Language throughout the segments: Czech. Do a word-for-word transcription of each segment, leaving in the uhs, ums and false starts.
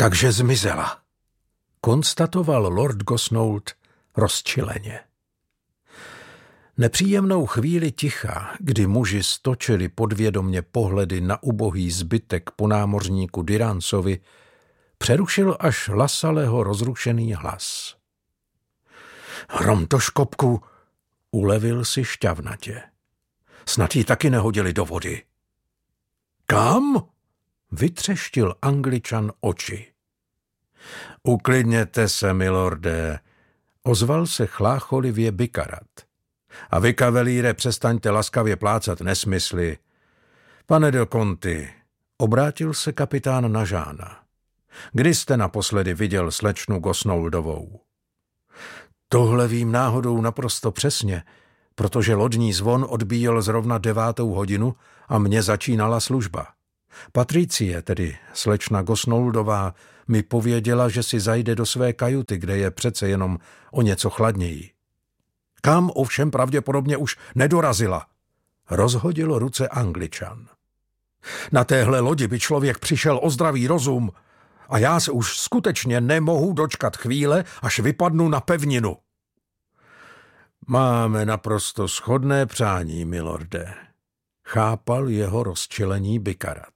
Takže zmizela, konstatoval lord Gosnold rozčileně. Nepříjemnou chvíli ticha, kdy muži stočili podvědomě pohledy na ubohý zbytek po námořníku Dyrancovi, přerušil až Lasaleho rozrušený hlas. Hromtoškopku, ulevil si šťavnatě. Snad ji taky nehodili do vody. Kam? Vytřeštil Angličan oči. Uklidněte se, milorde, ozval se chlácholivě Bikarat. A vy, kavelíre, přestaňte laskavě plácat nesmysly. Pane de Conti, obrátil se kapitán na Žána. Kdy jste naposledy viděl slečnu Gosnoldovou? Tohle vím náhodou naprosto přesně, protože lodní zvon odbíjel zrovna devátou hodinu a mně začínala služba. Patricie, tedy slečna Gosnoldová, mi pověděla, že si zajde do své kajuty, kde je přece jenom o něco chladněji. Kam ovšem pravděpodobně už nedorazila. Rozhodil ruce Angličan. Na téhle lodi by člověk přišel o zdravý rozum a já se už skutečně nemohu dočkat chvíle, až vypadnu na pevninu. Máme naprosto shodné přání, milorde. Chápal jeho rozčilení Bikarat.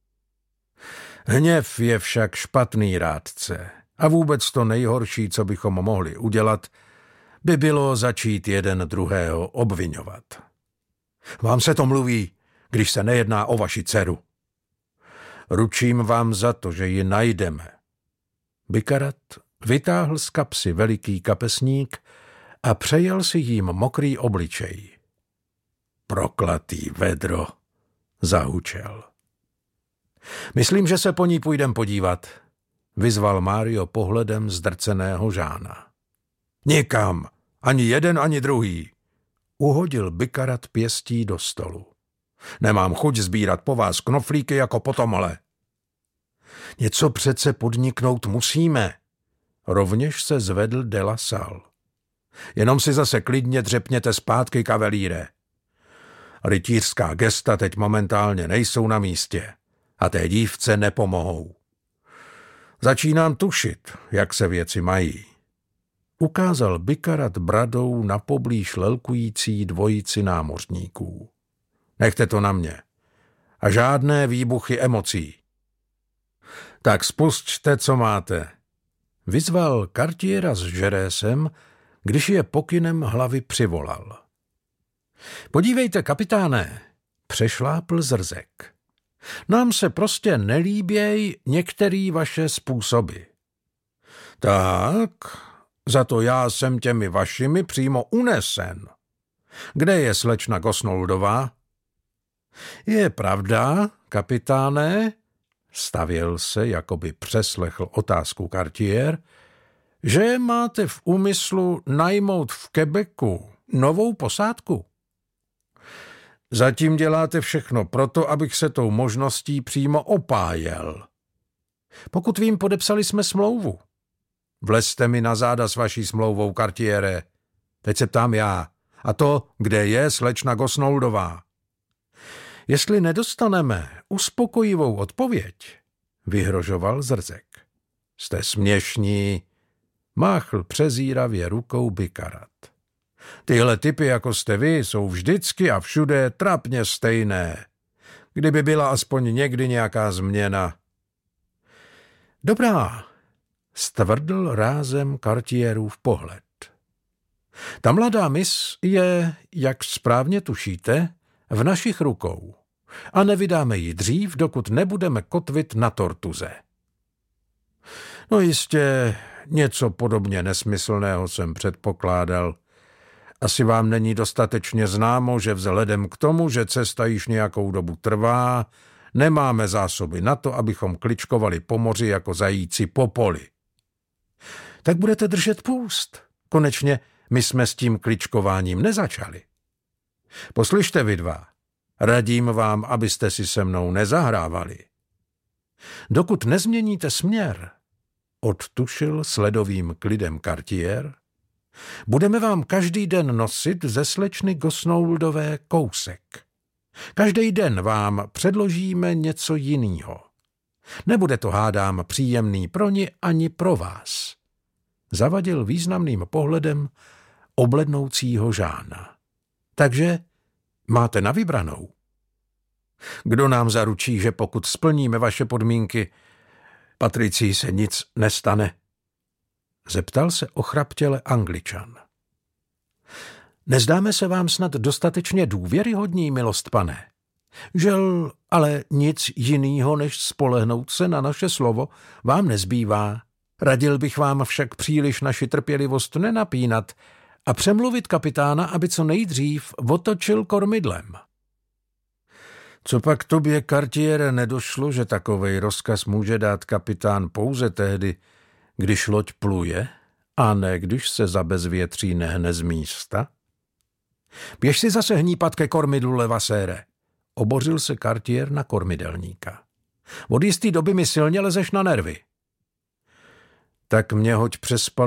Hněv je však špatný rádce a vůbec to nejhorší, co bychom mohli udělat, by bylo začít jeden druhého obviňovat. Vám se to mluví, když se nejedná o vaši dceru. Ručím vám za to, že ji najdeme. Bikarat vytáhl z kapsy veliký kapesník a přejel si jím mokrý obličej. Proklatý vedro, zahučel. Myslím, že se po ní půjdem podívat, vyzval Mário pohledem zdrceného Žána. Nikam, ani jeden, ani druhý, uhodil Bikarat pěstí do stolu. Nemám chuť sbírat po vás knoflíky jako po tomhle. Něco přece podniknout musíme. Rovněž se zvedl de la Salle. Jenom si zase klidně dřepněte zpátky, kavelíre. Rytířská gesta teď momentálně nejsou na místě a té dívce nepomohou. Začínám tušit, jak se věci mají. Ukázal Bikarat bradou na poblíž lelkující dvojici námořníků. Nechte to na mě. A žádné výbuchy emocí. Tak spusťte, co máte. Vyzval Cartiera s Žerésem, když je pokynem hlavy přivolal. Podívejte, kapitáne, přešlápl Zrzek. Nám se prostě nelíběj některý vaše způsoby. Tak, za to já jsem těmi vašimi přímo unesen. Kde je slečna Gosnoldová? Je pravda, kapitáne, stavěl se, jako by přeslechl otázku Cartier, že máte v úmyslu najmout v Quebecu novou posádku. Zatím děláte všechno proto, abych se tou možností přímo opájel. Pokud vím, podepsali jsme smlouvu. Vlezte mi na záda s vaší smlouvou, Cartiere. Teď se ptám já. A to, kde je slečna Gosnoldová? Jestli nedostaneme uspokojivou odpověď, vyhrožoval Zrzek. Jste směšní, máchl přezíravě rukou Bikarat. Tyhle typy, jako jste vy, jsou vždycky a všude trapně stejné. Kdyby byla aspoň někdy nějaká změna. Dobrá, stvrdl rázem Cartierův pohled. Ta mladá mis je, jak správně tušíte, v našich rukou a nevydáme ji dřív, dokud nebudeme kotvit na Tortuze. No jistě, něco podobně nesmyslného jsem předpokládal. Asi vám není dostatečně známo, že vzhledem k tomu, že cesta již nějakou dobu trvá, nemáme zásoby na to, abychom kličkovali po moři jako zajíci po poli. Tak budete držet půst. Konečně my jsme s tím kličkováním nezačali. Poslyšte vy dva, radím vám, abyste si se mnou nezahrávali. Dokud nezměníte směr, odtušil sledovým klidem Cartier, budeme vám každý den nosit ze slečny Gosnoldové kousek. Každý den vám předložíme něco jinýho. Nebude to, hádám, příjemný pro ni ani pro vás. Zavadil významným pohledem oblednoucího Žána. Takže máte na vybranou. Kdo nám zaručí, že pokud splníme vaše podmínky, Patricii se nic nestane? Zeptal se ochraptěle Angličan. Nezdáme se vám snad dostatečně důvěryhodní, milost pane? Žel, ale nic jinýho, než spolehnout se na naše slovo, vám nezbývá. Radil bych vám však příliš naši trpělivost nenapínat a přemluvit kapitána, aby co nejdřív otočil kormidlem. Co pak tobě, Cartiere, nedošlo, že takovej rozkaz může dát kapitán pouze tehdy, když loď pluje, a ne když se za bezvětří nehne z místa? Běž si zase hnípat ke kormidlu, levasére, obořil se Cartier na kormidelníka. Od jistý doby mi silně lezeš na nervy. Tak mě hoď přes